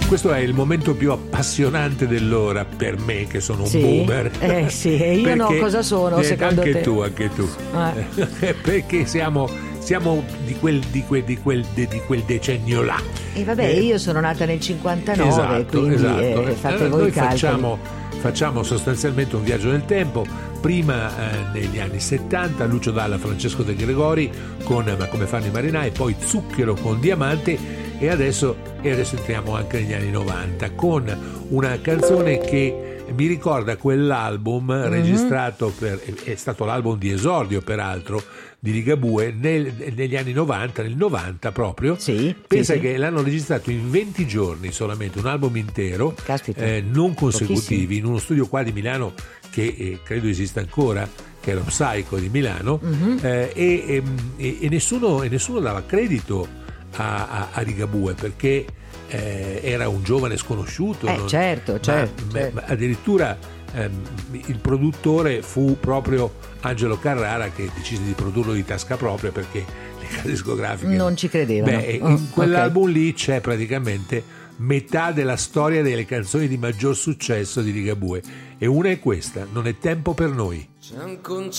Questo è il momento più appassionante dell'ora per me, che sono un boomer. Sì, e io no, cosa sono secondo anche te? Anche tu. Perché siamo di quel decennio là. E vabbè, io sono nata nel 59, esatto, quindi esatto. fate voi i calcoli. Facciamo sostanzialmente un viaggio nel tempo. Prima negli anni 70 Lucio Dalla, Francesco De Gregori con Ma come fanno i marinai, poi Zucchero con Diamante, e adesso entriamo anche negli anni 90 con una canzone che mi ricorda quell'album registrato è stato l'album di esordio peraltro di Ligabue negli anni 90, nel 90 proprio. Pensa che l'hanno registrato in 20 giorni solamente, un album intero, non consecutivi, in uno studio qua di Milano che credo esista ancora, che è lo Psycho di Milano, e nessuno dava credito a Ligabue, perché era un giovane sconosciuto. Certo. Addirittura il produttore fu proprio Angelo Carrara, che decise di produrlo di tasca propria perché le case discografiche non ci credevano. In quell'album lì c'è praticamente metà della storia delle canzoni di maggior successo di Ligabue, e una è questa, Non è tempo per noi. C'è un